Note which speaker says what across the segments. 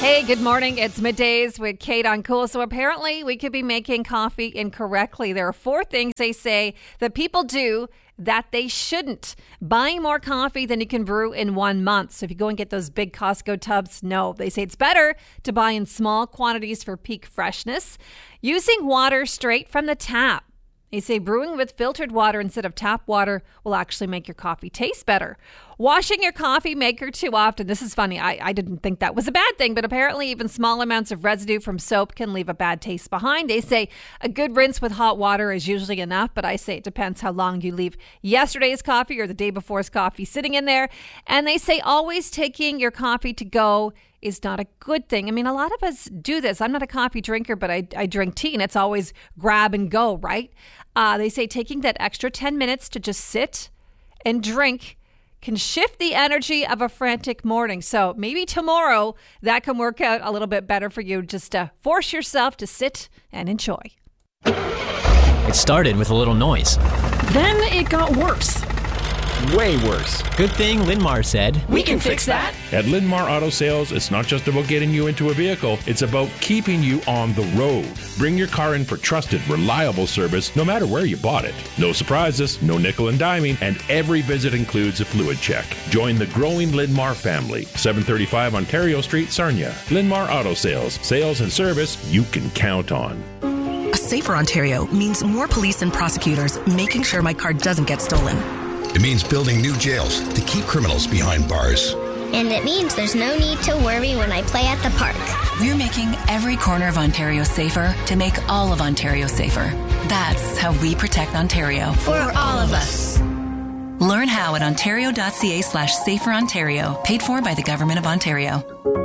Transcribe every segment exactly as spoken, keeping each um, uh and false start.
Speaker 1: Hey, good morning. It's Middays with Kate on Cool. So apparently we could be making coffee incorrectly. There are four things they say that people do that they shouldn't. Buying more coffee than you can brew in one month. So if you go and get those big Costco tubs, no. They say it's better to buy in small quantities for peak freshness. Using water straight from the tap. They say brewing with filtered water instead of tap water will actually make your coffee taste better. Washing your coffee maker too often. This is funny. I, I didn't think that was a bad thing, but apparently even small amounts of residue from soap can leave a bad taste behind. They say a good rinse with hot water is usually enough, but I say it depends how long you leave yesterday's coffee or the day before's coffee sitting in there. And they say always taking your coffee to go is not a good thing. I mean, a lot of us do this. I'm not a coffee drinker, but I, I drink tea, and it's always grab and go, right? Uh, they say taking that extra ten minutes to just sit and drink can shift the energy of a frantic morning. So maybe tomorrow that can work out a little bit better for you. Just to force yourself to sit and enjoy.
Speaker 2: It started with a little noise.
Speaker 3: Then it got worse.
Speaker 4: Way worse.
Speaker 2: Good thing Linmar said,
Speaker 3: We can fix that.
Speaker 5: At Linmar Auto Sales, it's not just about getting you into a vehicle, it's about keeping you on the road. Bring your car in for trusted, reliable service, no matter where you bought it. No surprises, no nickel and diming, and every visit includes a fluid check. Join the growing Linmar family. seven thirty-five Ontario Street, Sarnia. Linmar Auto Sales. Sales and service you can count on.
Speaker 6: A safer Ontario means more police and prosecutors making sure my car doesn't get stolen.
Speaker 7: It means building new jails to keep criminals behind bars.
Speaker 8: And it means there's no need to worry when I play at the park.
Speaker 6: We're making every corner of Ontario safer to make all of Ontario safer. That's how we protect Ontario.
Speaker 8: For all of us.
Speaker 6: Learn how at ontario.ca slash safer Ontario. Paid for by the Government of Ontario.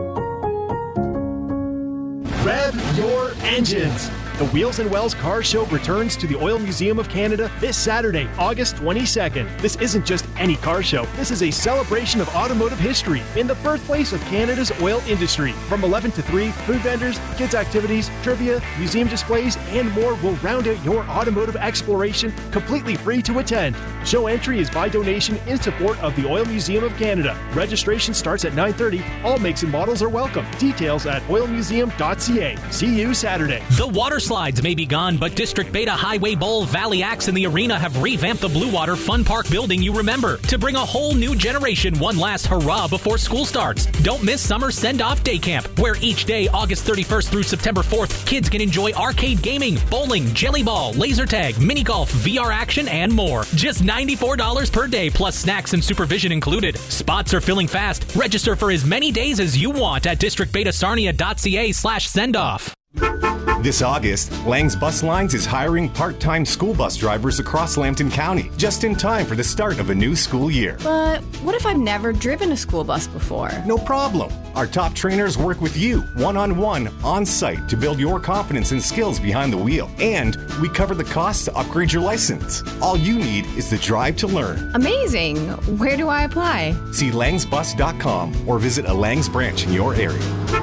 Speaker 9: Rev your engines. The Wheels and Wells Car Show returns to the Oil Museum of Canada this Saturday, August twenty-second. This isn't just any car show. This is a celebration of automotive history in the birthplace of Canada's oil industry. From eleven to three, food vendors, kids' activities, trivia, museum displays, and more will round out your automotive exploration, completely free to attend. Show entry is by donation in support of the Oil Museum of Canada. Registration starts at nine thirty. All makes and models are welcome. Details at oil museum dot c a. See you Saturday.
Speaker 10: The water slides may be gone, but District Beta Highway Bowl, Valley Axe, and the arena have revamped the Blue Water Fun Park building you remember to bring a whole new generation one last hurrah before school starts. Don't miss Summer Send-Off Day Camp, where each day, August thirty-first through September fourth, kids can enjoy arcade gaming, bowling, jelly ball, laser tag, mini golf, V R action, and more. Just ninety-four dollars per day, plus snacks and supervision included. Spots are filling fast. Register for as many days as you want at districtbetasarnia.ca slash send-off.
Speaker 11: This August, Lang's Bus Lines is hiring part-time school bus drivers across Lambton County, just in time for the start of a new school year.
Speaker 3: But what if I've never driven a school bus before?
Speaker 11: No problem. Our top trainers work with you, one-on-one, on-site, to build your confidence and skills behind the wheel. And we cover the costs to upgrade your license. All you need is the drive to learn.
Speaker 3: Amazing. Where do I apply?
Speaker 11: See langs bus dot com or visit a Langs branch in your area.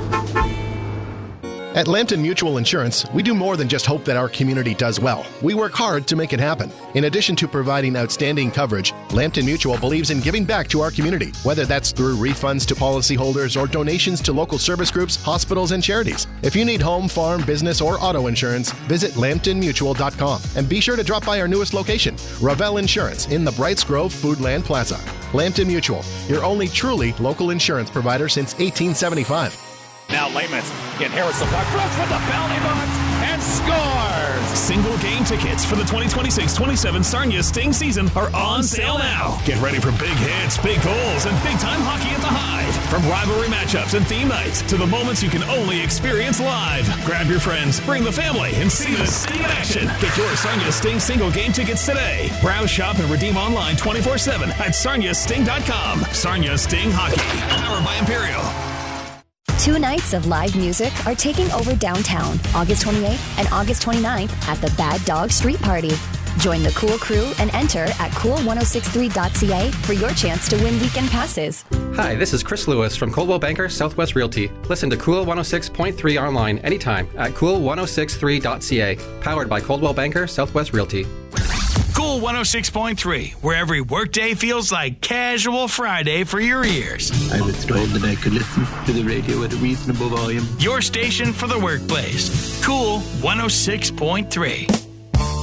Speaker 12: At Lambton Mutual Insurance, we do more than just hope that our community does well. We work hard to make it happen. In addition to providing outstanding coverage, Lambton Mutual believes in giving back to our community, whether that's through refunds to policyholders or donations to local service groups, hospitals, and charities. If you need home, farm, business, or auto insurance, visit lambton mutual dot com and be sure to drop by our newest location, Ravel Insurance, in the Brights Grove Foodland Plaza. Lambton Mutual, your only truly local insurance provider since eighteen seventy-five.
Speaker 13: Now Layman's inherits the puck, throws with the belly button, and scores!
Speaker 14: Single game tickets for the twenty twenty-six twenty-seven Sarnia Sting season are on sale now. Get ready for big hits, big goals, and big-time hockey at the Hive. From rivalry matchups and theme nights to the moments you can only experience live. Grab your friends, bring the family, and see the Sting in action. Get your Sarnia Sting single game tickets today. Browse, shop, and redeem online twenty-four seven at sarnia sting dot com. Sarnia Sting Hockey, powered by Imperial.
Speaker 15: Two nights of live music are taking over downtown, August twenty-eighth and August twenty-ninth at the Bad Dog Street Party. Join the Cool Crew and enter at cool ten sixty-three dot c a for your chance to win weekend passes.
Speaker 16: Hi, this is Chris Lewis from Coldwell Banker Southwest Realty. Listen to Cool one oh six point three online anytime at cool ten sixty-three dot c a, powered by Coldwell Banker Southwest Realty.
Speaker 14: Cool
Speaker 17: Cool one oh six point three, where every workday feels like casual Friday for your ears.
Speaker 18: I was told that I could listen to the radio at a reasonable volume.
Speaker 17: Your station for the workplace. Cool one oh six point three.